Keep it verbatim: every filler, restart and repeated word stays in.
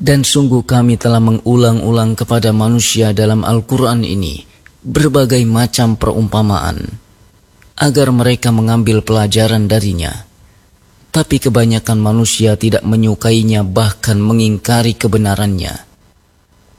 Dan sungguh kami telah mengulang-ulang kepada manusia dalam Al-Quran ini berbagai macam perumpamaan, agar mereka mengambil pelajaran darinya. Tapi kebanyakan manusia tidak menyukainya, bahkan mengingkari kebenarannya.